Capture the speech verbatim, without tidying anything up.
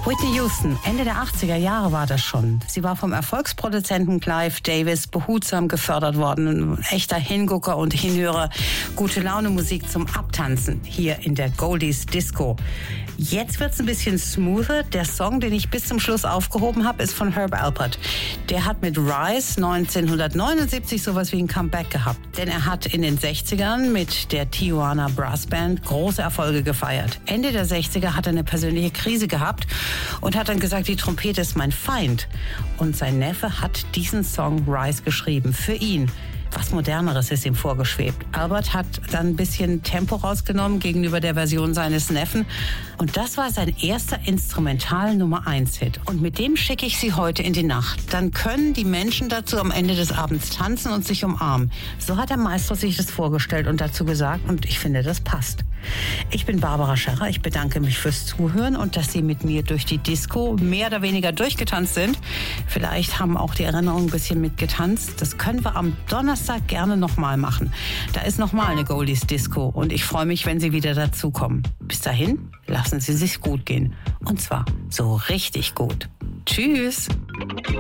Whitney Houston, Ende der achtziger Jahre war das schon. Sie war vom Erfolgsproduzenten Clive Davis behutsam gefördert worden. Ein echter Hingucker und Hinhörer. Gute Laune Musik zum Abtanzen hier in der Goldies Disco. Jetzt wird's ein bisschen smoother. Der Song, den ich bis zum Schluss aufgehoben habe, ist von Herb Alpert. Der hat mit Rise neunzehnhundertneunundsiebzig sowas wie ein Comeback gehabt. Denn er hat in den sechzigern mit der Tijuana Brass Band große Erfolge gefeiert. Ende der sechziger hat er eine persönliche Krise gehabt und hat dann gesagt, die Trompete ist mein Feind. Und sein Neffe hat diesen Song Rise geschrieben für ihn. Was Moderneres ist ihm vorgeschwebt. Albert hat dann ein bisschen Tempo rausgenommen gegenüber der Version seines Neffen. Und das war sein erster Instrumental-Nummer eins Hit. Und mit dem schicke ich Sie heute in die Nacht. Dann können die Menschen dazu am Ende des Abends tanzen und sich umarmen. So hat der Maestro sich das vorgestellt und dazu gesagt. Und ich finde, das passt. Ich bin Barbara Scherrer. Ich bedanke mich fürs Zuhören und dass Sie mit mir durch die Disco mehr oder weniger durchgetanzt sind. Vielleicht haben auch die Erinnerungen ein bisschen mitgetanzt. Das können wir am Donnerstag gerne nochmal machen. Da ist nochmal eine Goldies Disco und ich freue mich, wenn Sie wieder dazukommen. Bis dahin, lassen Sie sich's gut gehen. Und zwar so richtig gut. Tschüss!